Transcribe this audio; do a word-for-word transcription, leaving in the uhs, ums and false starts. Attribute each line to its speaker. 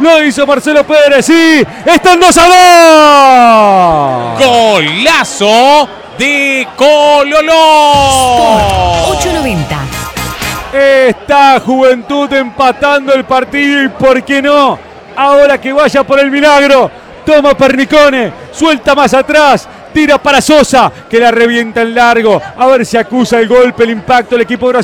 Speaker 1: Lo hizo Marcelo Pérez. Sí, están dos a dos.
Speaker 2: Golazo de Cololó.
Speaker 3: ocho noventa.
Speaker 1: Está Juventud empatando el partido y ¿por qué no? Ahora que vaya por el milagro. Toma Pernicone, suelta más atrás, tira para Sosa, que la revienta en largo. A ver si acusa el golpe, el impacto el equipo brasileño.